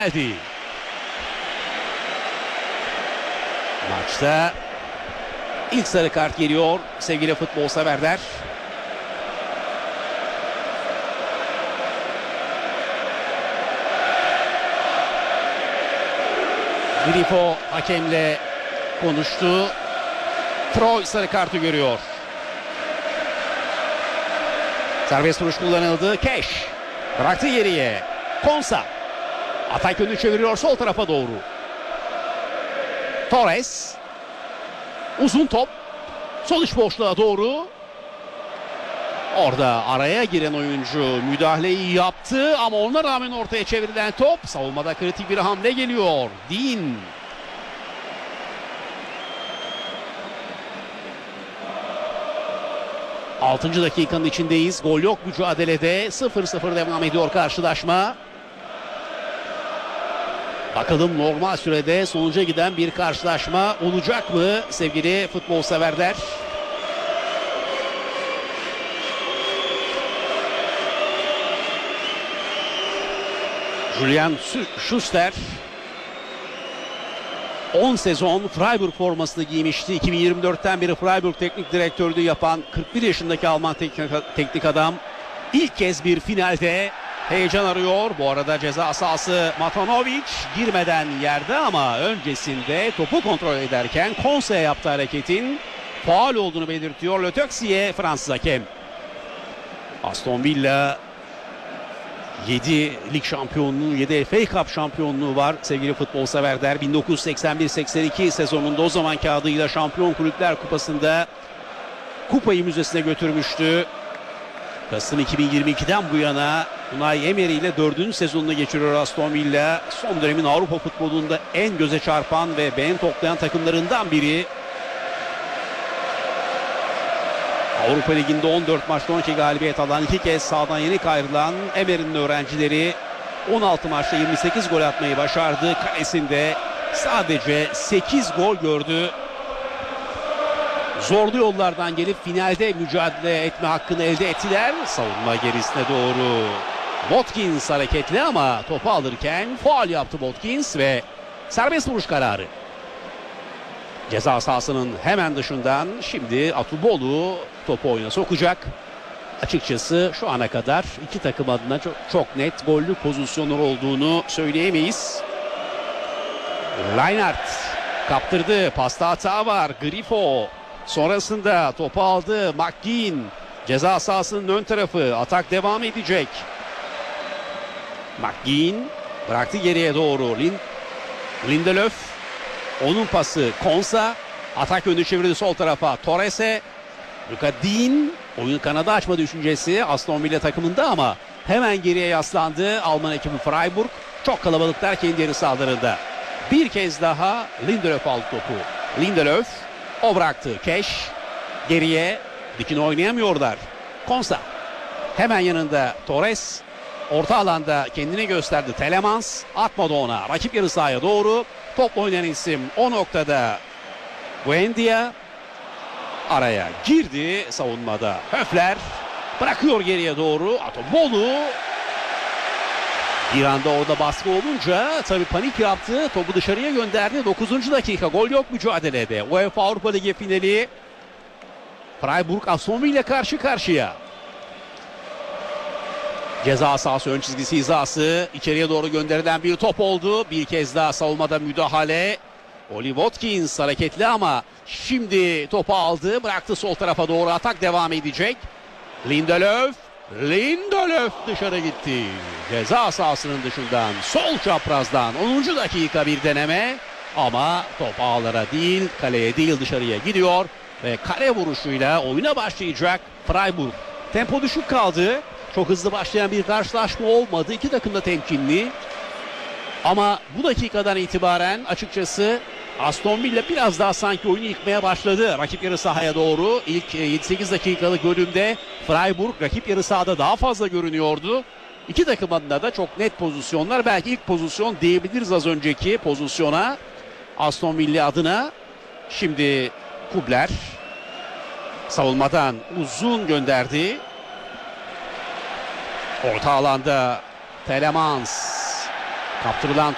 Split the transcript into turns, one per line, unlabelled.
geldi. Maçta ilk sarı kart geliyor sevgili futbol severler. Grifo hakemle konuştu. Troy sarı kartı görüyor. Serbest vuruş kullanıldı. Keş bıraktı geriye. Konsa atak yönünü çeviriyor sol tarafa doğru. Torres uzun top sol iç boşluğa doğru. Orada araya giren oyuncu müdahaleyi yaptı ama ona rağmen ortaya çevrilen top, savunmada kritik bir hamle geliyor. Dean. Altıncı dakikanın içindeyiz. Gol yok mücadelede. 0-0 devam ediyor karşılaşma. Bakalım normal sürede sonuca giden bir karşılaşma olacak mı sevgili futbol severler? Julian Schuster 10 sezon Freiburg formasını giymişti. 2024'ten beri Freiburg teknik direktörlüğü yapan 41 yaşındaki Alman teknik adam ilk kez bir finalde heyecan arıyor. Bu arada ceza sahası Matanovic girmeden yerde ama öncesinde topu kontrol ederken Konsa'ya yaptığı hareketin faul olduğunu belirtiyor Le Texier Fransız hakem. Aston Villa 7 lig şampiyonluğu, 7 FA Cup şampiyonluğu var sevgili futbol severler. 1981-82 sezonunda o zamanki adıyla Şampiyon Kulüpler Kupası'nda kupayı müzesine götürmüştü. Kasım 2022'den bu yana Unai Emery ile 4. sezonunu geçiriyor Aston Villa. Son dönemin Avrupa futbolunda en göze çarpan ve beğeni toplayan takımlarından biri. Avrupa Ligi'nde 14 maçta 12 galibiyet alan, 2 kez sahadan yenik ayrılan Emery'nin öğrencileri 16 maçta 28 gol atmayı başardı. Kalesinde sadece 8 gol gördü. Zorlu yollardan gelip finalde mücadele etme hakkını elde ettiler. Savunma gerisine doğru Watkins hareketli ama topu alırken faul yaptı Watkins ve serbest vuruş kararı. Ceza sahasının hemen dışından şimdi Atubolu topu oyuna sokacak. Açıkçası şu ana kadar iki takım adına çok net gollü pozisyonlar olduğunu söyleyemeyiz. Reinhardt kaptırdı. Pasta hata var. Grifo sonrasında topu aldı. McGinn ceza sahasının ön tarafı. Atak devam edecek. McGinn bıraktı geriye doğru. Lindelöf. Onun pası Konsa. Atak yönünü çevirdi sol tarafa. Torres'e. Luka Dean. Oyun kanadı açma düşüncesi Aston Villa takımında ama hemen geriye yaslandı. Alman ekibi Freiburg. Çok kalabalıklar kendi yarı sahalarında. Bir kez daha Lindelöf aldı topu. Lindelöf. O bıraktı. Keş. Geriye. Dikine oynayamıyorlar. Konsa. Hemen yanında Torres. Orta alanda kendini gösterdi. Telemans. Atmadı ona. Rakip yarı sahaya doğru. Topla oynayan isim o noktada Buendia araya girdi savunmada. Höfler bırakıyor geriye doğru. Atubolu bir anda orada baskı olunca tabii panik yaptı. Topu dışarıya gönderdi. 9. dakika gol yok mücadelede. UEFA Avrupa Ligi finali Freiburg Aston Villa karşı karşıya. Ceza sahası ön çizgisi hizası. İçeriye doğru gönderilen bir top oldu. Bir kez daha savunmada müdahale. Oli Watkins hareketli ama şimdi topu aldı. Bıraktı sol tarafa doğru, atak devam edecek. Lindelöf dışarı gitti. Ceza sahasının dışından sol çaprazdan 10. dakika bir deneme. Ama top ağlara değil, kaleye değil dışarıya gidiyor. Ve kale vuruşuyla oyuna başlayacak Freiburg. Tempo düşük kaldı. Çok hızlı başlayan bir karşılaşma olmadı. İki takım da temkinli. Ama bu dakikadan itibaren açıkçası Aston Villa biraz daha sanki oyunu yıkmaya başladı. Rakip yarı sahaya doğru ilk 7-8 dakikalık bölümde Freiburg rakip yarı sahada daha fazla görünüyordu. İki takım adına da çok net pozisyonlar. Belki ilk pozisyon diyebiliriz az önceki pozisyona. Aston Villa adına. Şimdi Kubler savunmadan uzun gönderdi. Orta alanda Telemans kaptırılan